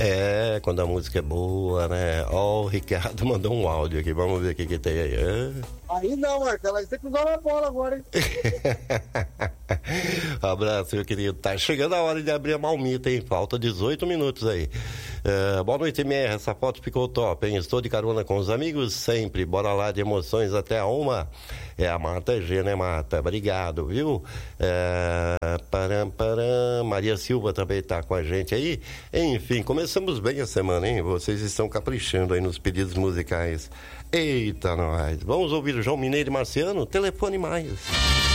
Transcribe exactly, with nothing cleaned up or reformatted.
É, quando a música é boa, né? Ó, o Ricardo mandou um áudio aqui, vamos ver o que que tem aí. É. Aí não, Marcelo, aí você cruzou na bola agora, hein? Abraço, meu querido. Tá chegando a hora de abrir a malmita, hein? Falta dezoito minutos aí. Uh, boa noite, M R. Essa foto ficou top, hein? Estou de carona com os amigos sempre. Bora lá de emoções até a uma. É a Marta G, né, Marta? Obrigado, viu? Uh, param, param. Maria Silva também tá com a gente aí. Enfim, começamos bem a semana, hein? Vocês estão caprichando aí nos pedidos musicais. Eita, nós. Vamos ouvir o João Mineiro e Marciano? Telefone mais.